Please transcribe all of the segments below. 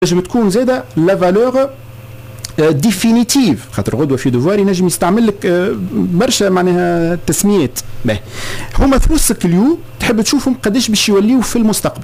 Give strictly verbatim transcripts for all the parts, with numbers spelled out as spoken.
تنجم تكون زاده لا فالور ديفينيتيف، خاطر غدوه في دوفوار ينجم يستعمل لك برشا معناها تسميات. باهي هما فلوسك اليوم تحب تشوفهم قداش باش يوليو في المستقبل.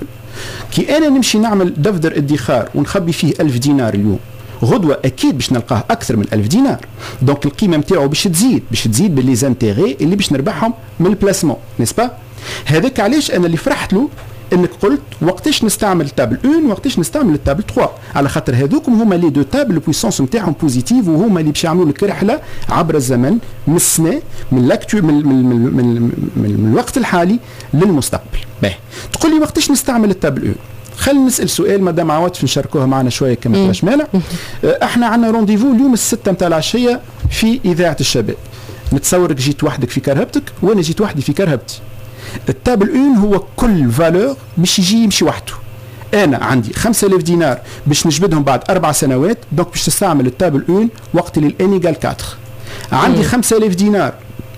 كي انا نمشي نعمل دفتر ادخار ونخبي فيه ألف دينار اليوم، غدوه اكيد باش نلقاه اكثر من ألف دينار، دونك القيمه نتاعو باش تزيد باش تزيد باللي زانتيغي اللي باش نربحهم من البلاسمون، نسبا؟ هذاك علاش انا اللي فرحت له انك قلت وقتاش نستعمل تابل واحد وقتاش نستعمل التابل ثلاثة، على خاطر هذوكم هما لي دو تابل البويسونس نتاعهم بوزيتيف، وهما اللي باش يعملوا لك رحله عبر الزمن من السنه من لاكتو من, من, من, من, من, من الوقت الحالي للمستقبل. باهي تقول لي وقتاش نستعمل التابل واحد؟ خلينا نسال سؤال مدام عواطف نشاركوها معنا شويه كما فيهاش مانع. احنا عندنا رونديفو اليوم الستة نتاع العشيه في اذاعه الشباب، نتصورك جيت وحدك في كرهبتك وانا جيت وحدي في كرهبتي. التابل واحد هو كل فالور باش يجي يمشي وحده. انا عندي خمسة آلاف دينار باش نجبدهم بعد اربع سنوات، دونك باش تستعمل التابل واحد وقت اللي الان ايكال أربعة. عندي خمسة آلاف دينار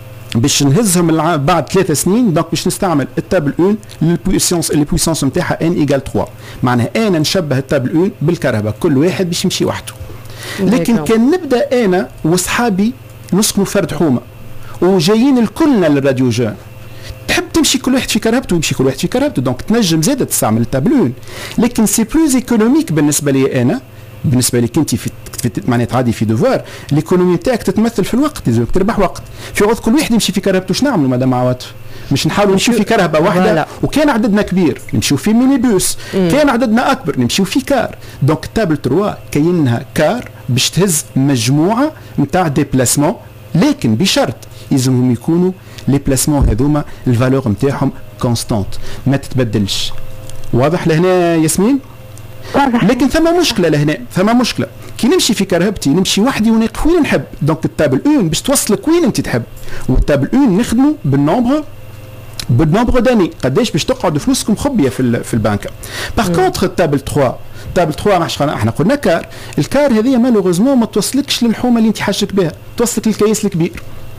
باش نهزهم بعد ثلاثة سنين، دونك باش نستعمل التابل واحد للبويسونس اللي بويسونس نتاعها ان ايكال ثلاثة. معناها انا نشبه التابل واحد بالكهرباء، كل واحد باش يمشي وحده. لكن كان نبدا انا واصحابي نسكنوا فرد حومه وجايين الكلنا للراديو جان، تحب تمشي كل واحد في كرهبته ويمشي كل واحد في كرهبته، دونك تنجم زاده تستعمل التابل واحد. لكن سي بلوز ايكونوميك بالنسبه لي انا، بالنسبه لك انت في معناها تعدي في دوفوار، الايكونومي تاعك تتمثل في الوقت، لازمك تربح وقت. في وقت كل واحد يمشي في كرهبته شنو نعملوا مدام عواطف؟ مش نحاولوا نمشيو في كرهبه واحده، وكان عددنا كبير نمشيو في ميني بوس، مم. كان عددنا اكبر نمشيو في كار. دونك التابل ثلاثة كاينها كار باش تهز مجموعه نتاع ديبلاسمون، لكن بشرط لازمهم يكونوا لي بلاسمون هذوما الفالور نتاعهم كونستانت ما تتبدلش. واضح لهنا ياسمين؟ واضح. لكن ثم مشكله لهنا، ثم مشكله كي نمشي في كرهبتي نمشي وحدي ونقف وين نحب، دونك التابل واحد باش توصلك وين انت تحب، والتابل واحد نخدمه بالنومبر بالنومبر داني، قداش باش تقعد فلوسكم خبيه في في البنكه. باغ كونتر التابل ثلاثة التابل ثلاثة ماش احنا قلنا كار، الكار هذه مالوغوزمون ما توصلكش للحومه اللي انت حاشك بها، توصلك للكيس الكبير.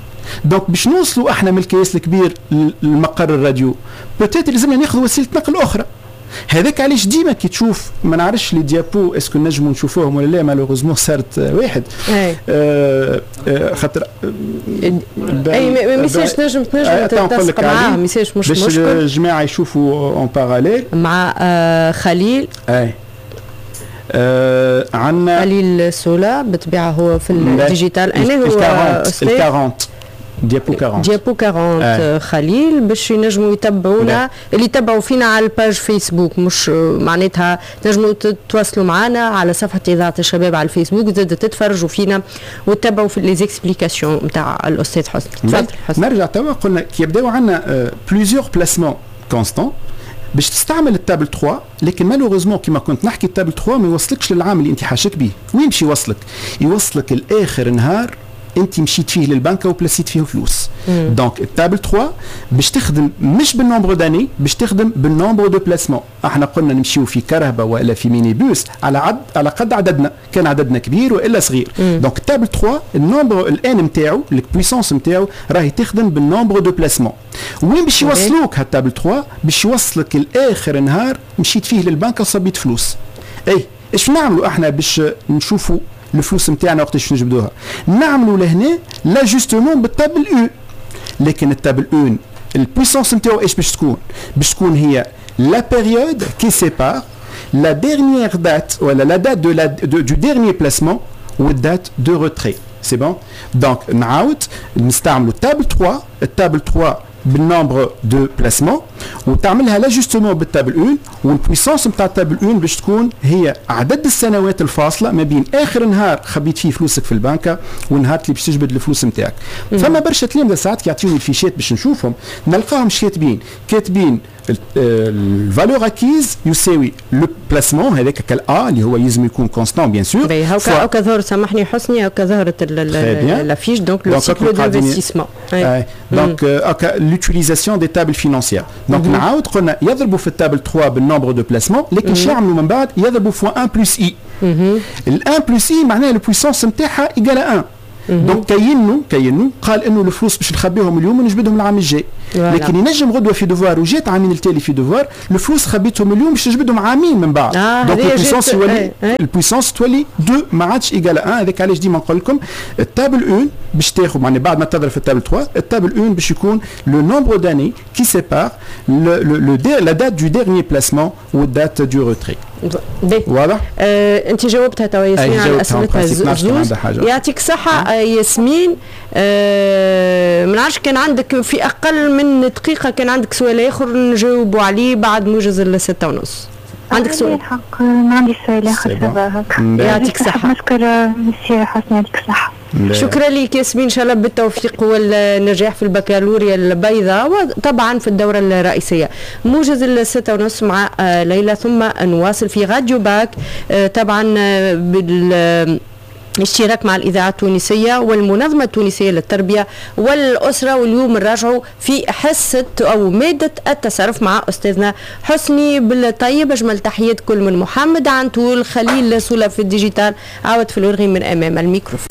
دونك باش نوصلوا احنا من الكيس الكبير للمقر الراديو بوتيت لازمنا ناخذ وسيله نقل اخرى. هذاك علاش ديما كي تشوف ما نعرفش لي ديابو اسكو نجموا نشوفوهم ولا لا، مالوغوزمون صارت واحد آه آه خاطر اي ما يصيرش نجم تنجم تلصق معاه، ما يصيرش مش مشكل باش الجماعه يشوفوا اون باراليل مع آه خليل. اي آه عندنا خليل سولا بالطبيعه هو في الديجيتال، انا هو ال أربعين ديابو أربعين ديابو أربعين آه. خليل باش ينجموا يتبعونا، اللي يتبعوا فينا على الباج فيسبوك، مش معناتها تنجموا تتواصلوا معنا على صفحه اذاعه الشباب على الفيسبوك، زاد تتفرجوا فينا وتتبعوا في لي زيكسبليكاسيون نتاع الاستاذ حسني. تفضل حسني. نرجع توا قلنا كي يبداو عندنا بليزيور بلاسمون كونستون باش تستعمل التابل ثلاثة، لكن مالوغوزمون كيما كنت نحكي التابل ثلاثة ما يوصلكش للعام اللي انت حاشك به. وين باش يوصلك؟ يوصلك لاخر نهار انت مشيت فيه للبنكه وبلاسيت فيه فلوس. دونك التابل ثلاثة باش تخدم مش بالنومبر داني، باش تخدم بالنومبر دو بلاسمون. احنا قلنا نمشيو في كرهبه ولا في ميني بوس على عد على قد عددنا، كان عددنا كبير والا صغير. دونك التابل ثلاثة النومبر الان نتاعو البويسونس نتاعو راهي تخدم بالنومبر دو بلاسمون. وين باش يوصلوك هالتابل ثلاثة؟ باش يوصلك لاخر نهار مشيت فيه للبنكه وصبيت فلوس. اي ايش نعملوا احنا باش نشوفوا الفلوس نتاعنا وقتاش نجبدوها؟ نعملوا لهنا لاجوستمون بالتابل او، لكن التابل او البويسونس نتاعو ايش باش تكون؟ باش تكون هي لا بيريود كي سيبار لا ديرنيير دات ولا لا دات دو لا دو ديرنيير بلاسمون والدات دو روتري. سي بون؟ دونك نعاود نستعملوا التابل ثلاثة التابل ثلاثة بالنومبر دو بلاسمون وتعملها لاجوستمون بالتابل واحد، والبويسونس نتاع التابل واحد باش تكون هي عدد السنوات الفاصله ما بين اخر نهار خبيت فيه فلوسك في البنكه والنهار اللي باش تجبد الفلوس نتاعك. فما برشا تلامذه ساعات يعطيوني الفيشات باش نشوفهم نلقاهم كاتبين كاتبين الفالور اكيز يساوي لو بلاسمون هذاك كالا اللي هو يلزم يكون كونستون بيان سور. هاكا هاكا ظهر سامحني حسني هاكا ظهرت لافيش دونك لو سيكل دانفستيسمون. دونك هاكا لوتيليزاسيون دي تابل فينانسيير. دونك نعاود قلنا يضربوا في التابل ثلاثة بالنومبر دو بلاسمون، لكن شنو يعملوا من بعد؟ يضربوا فوا واحد بلس اي. ال واحد بلس اي معناها البويسونس نتاعها ايكال واحد. دونك كاينو كاينو قال انه الفلوس باش نخبيهم اليوم ونجبدهم العام الجاي، لكن ينجم غدوه في دوفوار وجات عامين التالي في دوفوار الفلوس خبيتهم اليوم باش نجبدهم عامين من بعد. آه دونك البويسونس تولي البويسونس تولي اثنين ما عادش ايكال واحد. هذاك علاش ديما نقول لكم التابل واحد باش تاخذ معناها بعد ما تضرب في التابل ثلاثة، التابل واحد باش يكون لو نومبر داني كي سيبار لا دات دو ديرنيير بلاسمون والدات دو روتري. واضح؟ آه، انت جاوبتها توا ياسمين على اسئلتها زوز. يعطيك الصحة ياسمين. آه، ما نعرفش كان عندك في اقل من دقيقة كان عندك سؤال اخر نجاوبوا عليه بعد موجز الستة ونص. عندك سؤال؟ الحق ما عندي سؤال اخر تباهك. يعطيك الصحة. نشكر مسيو حسن يعطيك الصحة. شكرا لك ياسمين، ان شاء الله بالتوفيق والنجاح في البكالوريا البيضاء وطبعا في الدورة الرئيسية. موجز الستة ونص مع ليلى ثم نواصل في راديو باك طبعا بال اشتراك مع الإذاعة التونسية والمنظمة التونسية للتربية والأسرة. واليوم نراجعوا في حصة أو مادة التصرف مع أستاذنا حسني بالطيب. أجمل تحيات كل من محمد عنتول خليل سولا في الديجيتال عاود في الورغي من أمام الميكروفون.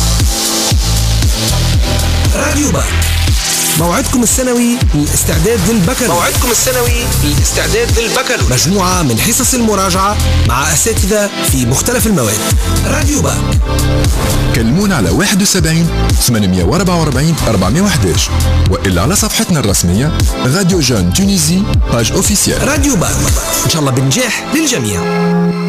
راديو باك موعدكم السنوي للاستعداد للبكالوريا. موعدكم السنوي للاستعداد للبكالوريا. مجموعة من حصص المراجعة مع أساتذة في مختلف المواد. راديو باك. كلمونا على واحد وسبعين ثمانمائة وأربعة وأربعين أربعمائة وأحد عشر وإلا على صفحتنا الرسمية راديو جون تونيزي باج أوفيسيال. راديو باك إن شاء الله بنجاح للجميع.